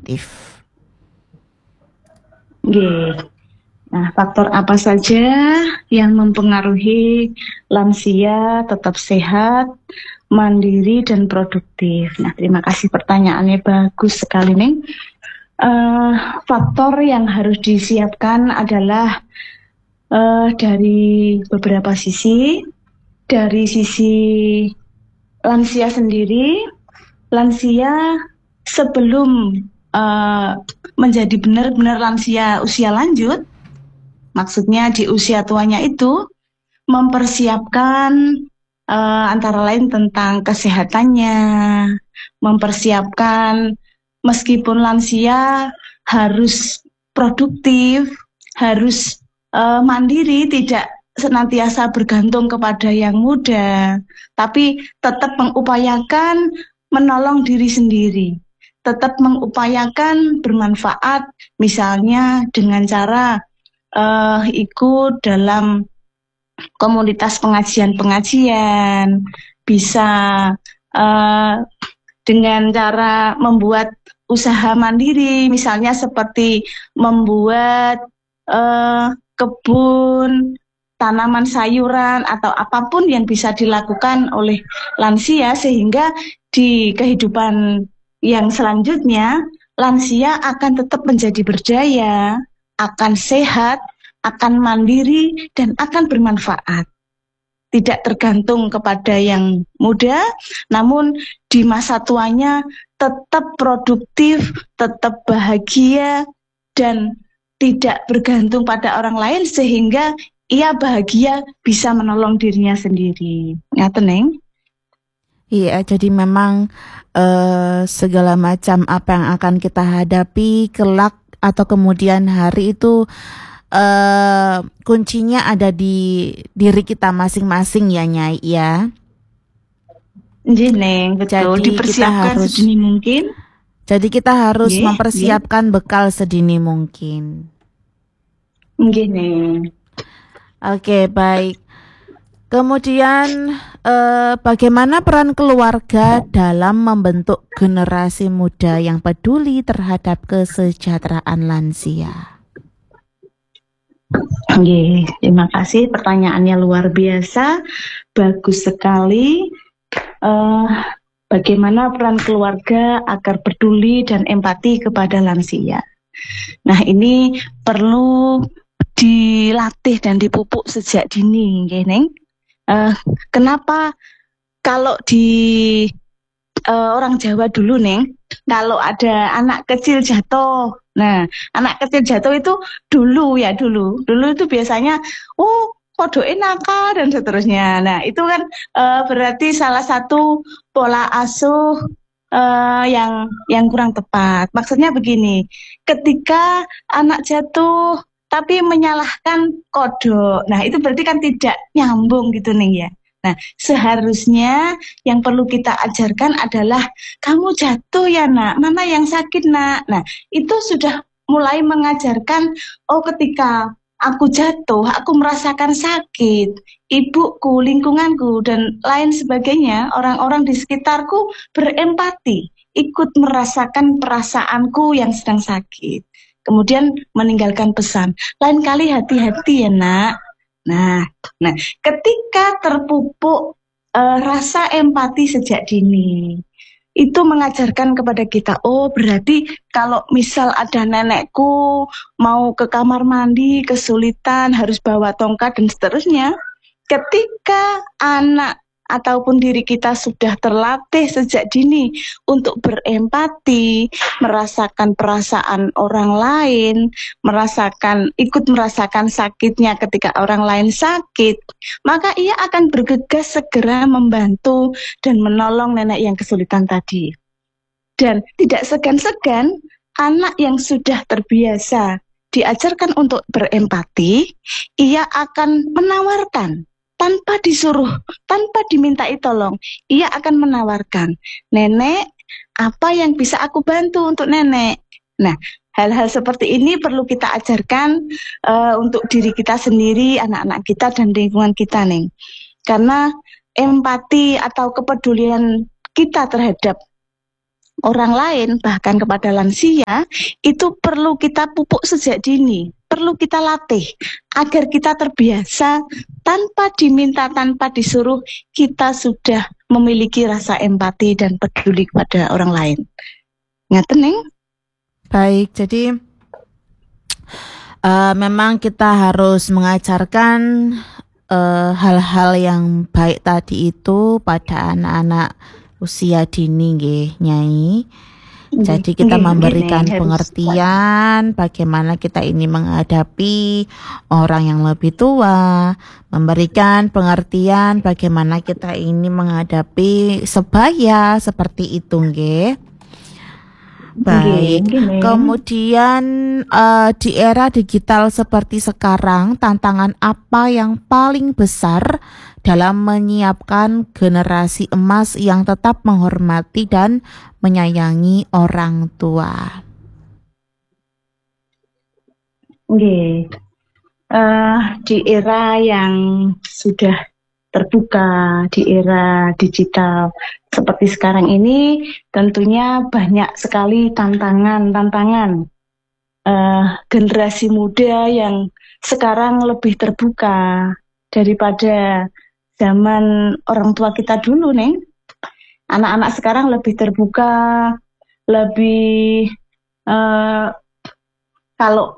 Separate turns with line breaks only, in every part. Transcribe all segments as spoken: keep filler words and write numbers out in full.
produktif.
Oke. Nah, faktor apa saja yang mempengaruhi lansia tetap sehat, mandiri, dan produktif? Nah, terima kasih pertanyaannya, bagus sekali nih. Uh, faktor yang harus disiapkan adalah uh, dari beberapa sisi. Dari sisi lansia sendiri, lansia sebelum uh, menjadi benar-benar lansia usia lanjut, maksudnya di usia tuanya itu mempersiapkan uh, antara lain tentang kesehatannya, mempersiapkan meskipun lansia harus produktif, harus uh, mandiri, tidak senantiasa bergantung kepada yang muda, tapi tetap mengupayakan menolong diri sendiri, tetap mengupayakan bermanfaat, misalnya dengan cara uh, ikut dalam komunitas pengajian-pengajian, bisa uh, dengan cara membuat usaha mandiri, misalnya seperti membuat uh, kebun, tanaman sayuran, atau apapun yang bisa dilakukan oleh lansia, sehingga di kehidupan yang selanjutnya, lansia akan tetap menjadi berdaya, akan sehat, akan mandiri, dan akan bermanfaat. Tidak tergantung kepada yang muda, namun di masa tuanya tetap produktif, tetap bahagia, dan tidak bergantung pada orang lain, sehingga ia bahagia bisa menolong dirinya sendiri. Ngaten, Neng?
Iya, jadi memang uh, segala macam apa yang akan kita hadapi kelak atau kemudian hari itu Uh, kuncinya ada di diri kita masing-masing ya, Nyai ya.
Nggih, Neng, betul.
Jadi kita harus
sedini mungkin.
Jadi kita harus Nggih, mempersiapkan Nggih. bekal sedini mungkin.
Nggih, Neng.
Oke, baik. Kemudian uh, bagaimana peran keluarga dalam membentuk generasi muda yang peduli terhadap kesejahteraan lansia?
Oke, terima kasih, pertanyaannya luar biasa, bagus sekali. Uh, bagaimana peran keluarga agar peduli dan empati kepada lansia? Nah, ini perlu dilatih dan dipupuk sejak dini, ya, Neng. Uh, kenapa kalau di uh, orang Jawa dulu, Neng, kalau ada anak kecil jatuh, nah, anak kecil jatuh itu dulu ya dulu, dulu itu biasanya, oh, kodoke nakal dan seterusnya. Nah, itu kan uh, berarti salah satu pola asuh uh, yang yang kurang tepat. Maksudnya begini, ketika anak jatuh tapi menyalahkan kodok, nah itu berarti kan tidak nyambung gitu nih ya. Nah, seharusnya yang perlu kita ajarkan adalah kamu jatuh ya nak, mana yang sakit nak. Nah, itu sudah mulai mengajarkan, oh ketika aku jatuh, aku merasakan sakit, ibuku, lingkunganku, dan lain sebagainya, orang-orang di sekitarku berempati, ikut merasakan perasaanku yang sedang sakit. Kemudian meninggalkan pesan, lain kali hati-hati ya nak. Nah, nah, ketika terpupuk uh, rasa empati sejak dini, itu mengajarkan kepada kita, oh berarti kalau misal ada nenekku mau ke kamar mandi kesulitan harus bawa tongkat dan seterusnya, ketika anak ataupun diri kita sudah terlatih sejak dini untuk berempati, merasakan perasaan orang lain, merasakan ikut merasakan sakitnya ketika orang lain sakit, maka ia akan bergegas segera membantu dan menolong nenek yang kesulitan tadi. Dan tidak segan-segan anak yang sudah terbiasa diajarkan untuk berempati, ia akan menawarkan tanpa disuruh, tanpa dimintai tolong, ia akan menawarkan, nenek, apa yang bisa aku bantu untuk nenek? Nah, hal-hal seperti ini perlu kita ajarkan uh, untuk diri kita sendiri, anak-anak kita, dan lingkungan kita, Neng. Karena empati atau kepedulian kita terhadap orang lain, bahkan kepada lansia, itu perlu kita pupuk sejak dini, perlu kita latih agar kita terbiasa tanpa diminta, tanpa disuruh, kita sudah memiliki rasa empati dan peduli kepada orang lain. Ngaten, Neng?
Baik, jadi uh, memang kita harus mengajarkan uh, hal-hal yang baik tadi itu pada anak-anak usia dini, nggih, Nyai. Jadi kita memberikan pengertian bagaimana kita ini menghadapi orang yang lebih tua, memberikan pengertian bagaimana kita ini menghadapi sebaya seperti itu, nggih. Baik, kemudian uh, di era digital seperti sekarang, tantangan apa yang paling besar dalam menyiapkan generasi emas yang tetap menghormati dan menyayangi orang tua?
Oke, uh, di era yang sudah terbuka, di era digital seperti sekarang ini, tentunya banyak sekali tantangan-tantangan. Uh, generasi muda yang sekarang lebih terbuka daripada zaman orang tua kita dulu, Neng. Anak-anak sekarang lebih terbuka, lebih uh, kalau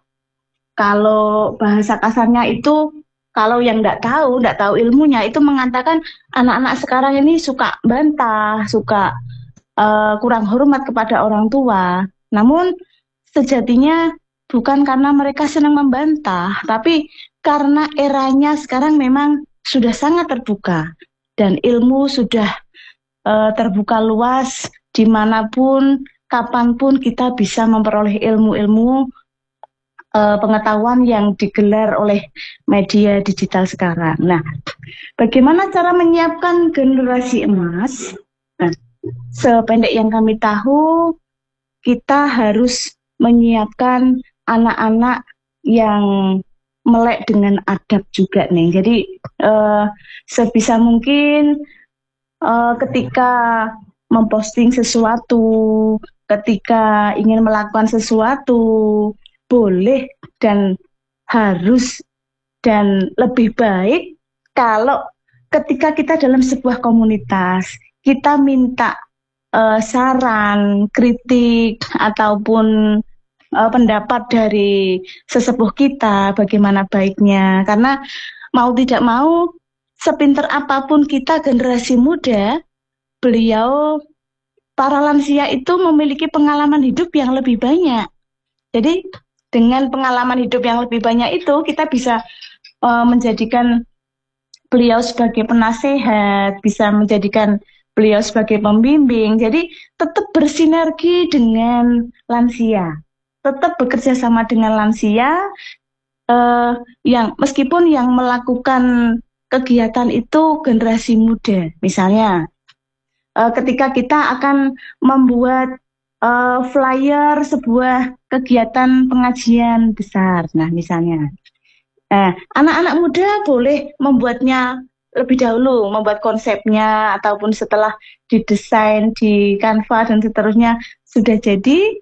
kalau bahasa kasarnya itu, kalau yang nggak tahu, nggak tahu ilmunya, itu mengatakan anak-anak sekarang ini suka bantah, suka uh, kurang hormat kepada orang tua. Namun sejatinya bukan karena mereka senang membantah, tapi karena eranya sekarang memang sudah sangat terbuka dan ilmu sudah uh, terbuka luas, dimanapun, kapanpun kita bisa memperoleh ilmu-ilmu uh, pengetahuan yang digelar oleh media digital sekarang. Nah, bagaimana cara menyiapkan generasi emas? Nah, sependek yang kami tahu, kita harus menyiapkan anak-anak yang melek dengan adab juga, nih. Jadi uh, sebisa mungkin uh, ketika memposting sesuatu, ketika ingin melakukan sesuatu, boleh dan harus dan lebih baik kalau ketika kita dalam sebuah komunitas, kita minta uh, saran, kritik, ataupun uh, pendapat dari sesepuh kita, bagaimana baiknya. Karena mau tidak mau, sepinter apapun kita generasi muda, beliau, para lansia itu memiliki pengalaman hidup yang lebih banyak. Jadi dengan pengalaman hidup yang lebih banyak itu, kita bisa uh, menjadikan beliau sebagai penasehat, bisa menjadikan beliau sebagai pembimbing. Jadi tetap bersinergi dengan lansia, tetap bekerja sama dengan lansia, uh, yang meskipun yang melakukan kegiatan itu generasi muda. Misalnya uh, ketika kita akan membuat uh, flyer sebuah kegiatan pengajian besar, nah misalnya, nah, anak-anak muda boleh membuatnya lebih dahulu, membuat konsepnya, ataupun setelah didesain di Canva dan seterusnya sudah jadi,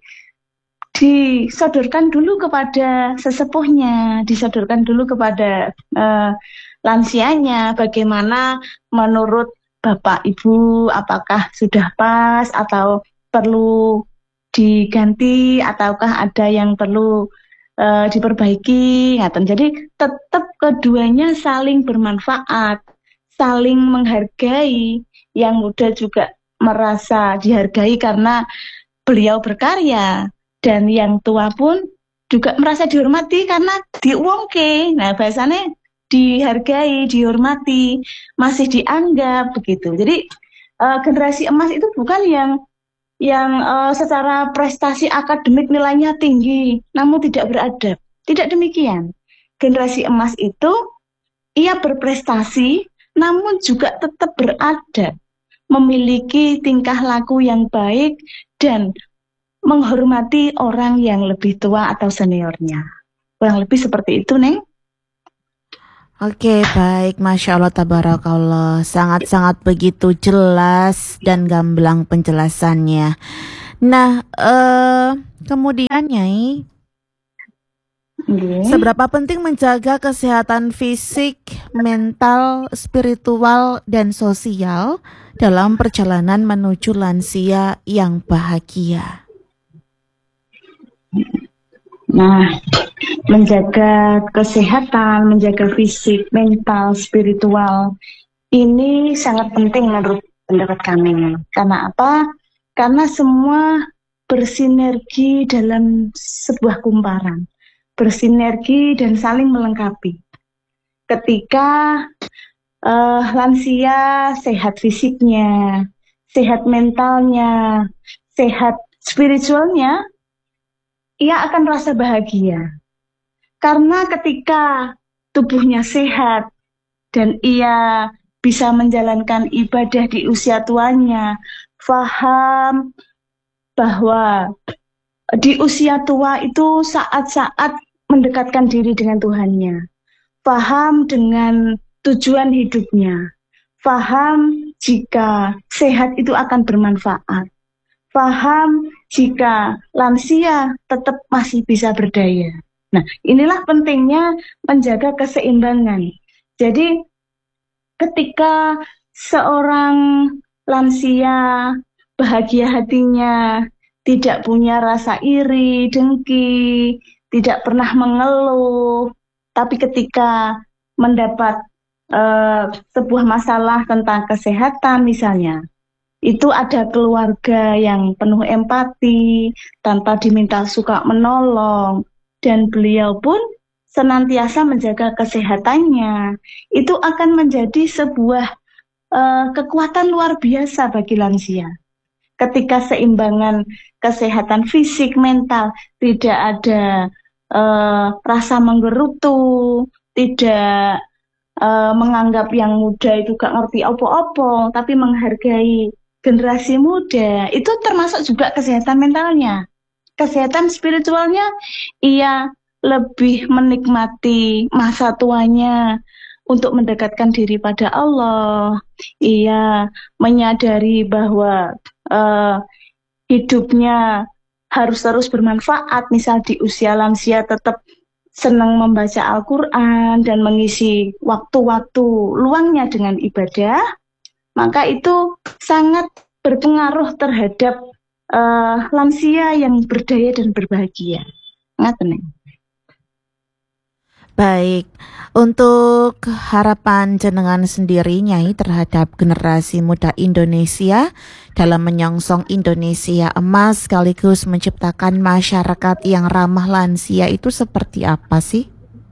disodorkan dulu kepada sesepuhnya, disodorkan dulu kepada uh, lansianya, bagaimana menurut Bapak Ibu, apakah sudah pas atau perlu diganti, ataukah ada yang perlu uh, diperbaiki. Jadi tetap keduanya saling bermanfaat, saling menghargai. Yang muda juga merasa dihargai karena beliau berkarya, dan yang tua pun juga merasa dihormati karena diuangke. Nah, bahasanya dihargai, dihormati, masih dianggap begitu. Jadi uh, generasi emas itu bukan yang yang uh, secara prestasi akademik nilainya tinggi, namun tidak beradab. Tidak demikian. Generasi emas itu ia berprestasi, namun juga tetap beradab, memiliki tingkah laku yang baik, dan menghormati orang yang lebih tua atau seniornya. Kurang lebih seperti itu, Neng.
Oke, baik. Masya Allah, tabarakallah. Sangat-sangat begitu jelas dan gamblang penjelasannya. Nah, eh kemudian Nyai,
Nggih.
seberapa penting menjaga kesehatan fisik, mental, spiritual, dan sosial dalam perjalanan menuju lansia yang bahagia?
Nah, menjaga kesehatan, menjaga fisik, mental, spiritual, ini sangat penting menurut pendapat kami. Karena apa? Karena semua bersinergi dalam sebuah kumparan, bersinergi dan saling melengkapi. Ketika uh, lansia sehat fisiknya, sehat mentalnya, sehat spiritualnya, ia akan rasa bahagia. Karena ketika tubuhnya sehat dan ia bisa menjalankan ibadah di usia tuanya, faham bahwa di usia tua itu saat-saat mendekatkan diri dengan Tuhannya, faham dengan tujuan hidupnya, faham jika sehat itu akan bermanfaat, faham jika lansia tetap masih bisa berdaya. Nah, inilah pentingnya menjaga keseimbangan. Jadi, ketika seorang lansia bahagia hatinya, tidak punya rasa iri, dengki, tidak pernah mengeluh, tapi ketika mendapat uh, sebuah masalah tentang kesehatan misalnya, itu ada keluarga yang penuh empati, tanpa diminta suka menolong, dan beliau pun senantiasa menjaga kesehatannya. Itu akan menjadi sebuah uh, kekuatan luar biasa bagi lansia. Ketika seimbangan kesehatan fisik, mental, tidak ada uh, rasa menggerutu, tidak uh, menganggap yang muda itu gak ngerti opo-opo, tapi menghargai generasi muda, itu termasuk juga kesehatan mentalnya. Kesehatan spiritualnya, ia lebih menikmati masa tuanya untuk mendekatkan diri pada Allah. Ia menyadari bahwa uh, hidupnya harus terus bermanfaat. Misal di usia lansia tetap senang membaca Al-Quran dan mengisi waktu-waktu luangnya dengan ibadah, maka itu sangat berpengaruh terhadap uh, lansia yang berdaya dan berbahagia. Ngaten.
Baik, untuk harapan jenengan sendiri Nyai terhadap generasi muda Indonesia dalam menyongsong Indonesia emas sekaligus menciptakan masyarakat yang ramah lansia itu seperti apa sih?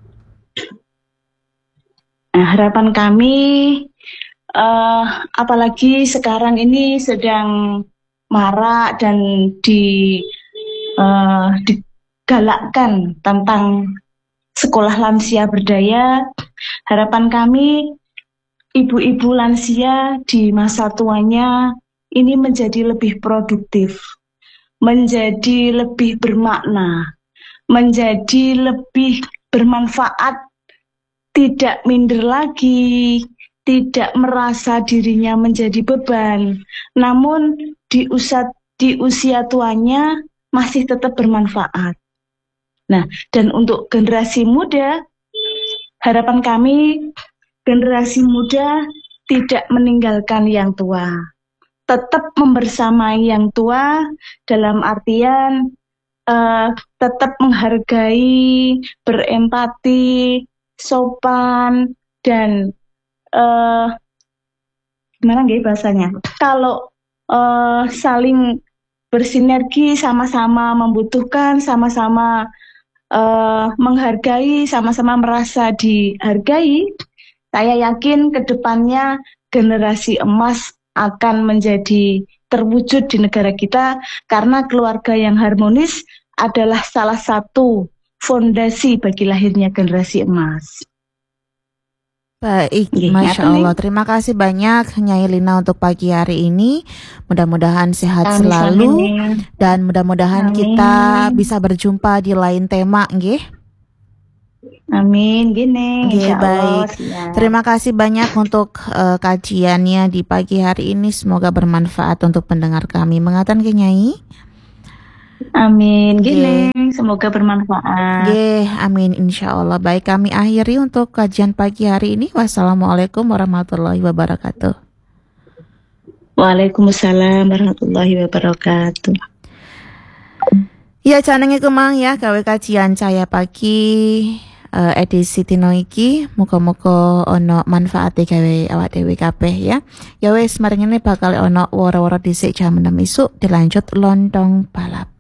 Nah, harapan kami, uh, apalagi sekarang ini sedang marak dan di, uh, digalakkan tentang sekolah lansia berdaya, harapan kami ibu-ibu lansia di masa tuanya ini menjadi lebih produktif, menjadi lebih bermakna, menjadi lebih bermanfaat, tidak minder lagi, tidak merasa dirinya menjadi beban, namun di usia, di usia tuanya masih tetap bermanfaat. Nah, dan untuk generasi muda, harapan kami generasi muda tidak meninggalkan yang tua, tetap membersamai yang tua dalam artian uh, tetap menghargai, berempati, sopan, dan uh, gimana nggih bahasanya? Kalau uh, saling bersinergi, sama-sama membutuhkan, sama-sama Uh, menghargai, sama-sama merasa dihargai, saya yakin ke depannya generasi emas akan menjadi terwujud di negara kita, karena keluarga yang harmonis adalah salah satu fondasi bagi lahirnya generasi emas.
Baik, Masya Allah. Terima kasih banyak Nyai Lina untuk pagi hari ini. Mudah-mudahan sehat amin, selalu amin. Dan mudah-mudahan kita bisa berjumpa di lain tema, nggih.
Amin, gini.
Nggih, baik. Ya. Terima kasih banyak untuk uh, kajiannya di pagi hari ini. Semoga bermanfaat untuk pendengar kami. Mengatakan ke Nyai.
Amin.
Nggih.
Gini, semoga bermanfaat.
Nggih, amin insya Allah. Baik, kami akhiri untuk kajian pagi hari ini. Wassalamualaikum warahmatullahi wabarakatuh.
Waalaikumsalam warahmatullahi wabarakatuh.
Ya, jenenge kumang ya gawe kajian cahaya pagi uh, edisi dino iki. Muga-muga ono manfaate gawe awak dhewe kabeh ya. Ya wis, mari ngene bakal ono woro-woro dhisik jam enam isuk dilanjut lontong balap.